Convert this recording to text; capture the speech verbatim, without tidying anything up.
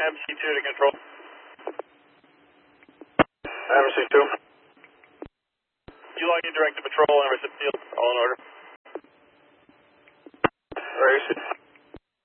M C two to control. M C two. You log in direct to patrol, Emerson Field, all in order.